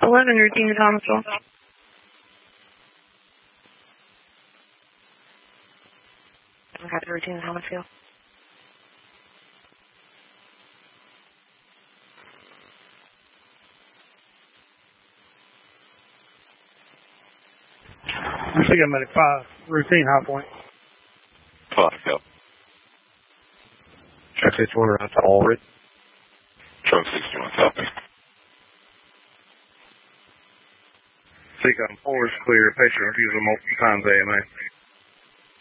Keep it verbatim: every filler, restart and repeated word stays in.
eleven routine to Thomasville. I got the routine to Thomasville. I think I'm at five. Routine high point. Five, go. Truck sixty-one around to Allred. Truck sixty-one, copy. Seacom four is clear. Patient refusal multiple times A M A.